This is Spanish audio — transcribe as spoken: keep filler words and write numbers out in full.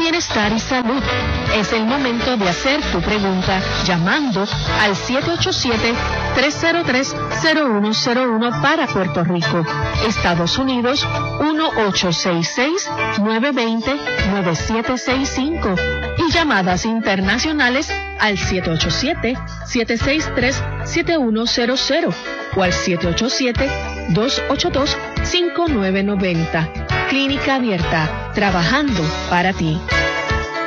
bienestar y salud. Es el momento de hacer tu pregunta llamando al siete ocho siete, tres cero tres, cero uno cero uno para Puerto Rico. Estados Unidos, uno ocho seis seis, nueve dos cero, nueve siete seis cinco. Y llamadas internacionales al siete ocho siete, siete seis tres, siete uno cero cero o al siete ocho siete, dos ocho dos, cinco nueve nueve cero. Clínica Abierta, trabajando para ti.